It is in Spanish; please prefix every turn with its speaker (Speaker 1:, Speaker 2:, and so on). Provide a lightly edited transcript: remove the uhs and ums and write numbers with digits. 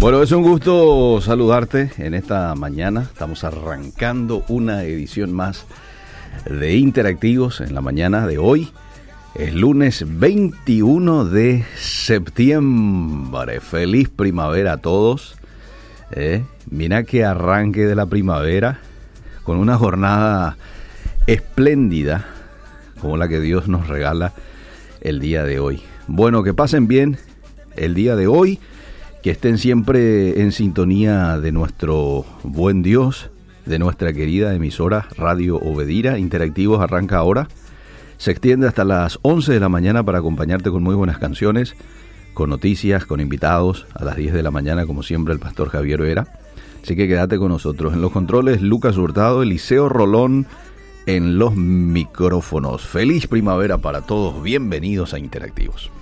Speaker 1: Bueno, es un gusto saludarte en esta mañana. Estamos arrancando una edición más de Interactivos en la mañana de hoy. Es lunes 21 de septiembre. Feliz primavera a todos. Mira que arranque de la primavera con una jornada espléndida como la que Dios nos regala el día de hoy. Bueno, que pasen bien el día de hoy. Que estén siempre en sintonía de nuestro buen Dios, de nuestra querida emisora Radio Obedira. Interactivos arranca ahora. Se extiende hasta las 11 de la mañana para acompañarte con muy buenas canciones, con noticias, con invitados. A las 10 de la mañana, como siempre, el pastor Javier Vera. Así que quédate con nosotros. En los controles, Lucas Hurtado, Eliseo Rolón en los micrófonos. Feliz primavera para todos. Bienvenidos a Interactivos.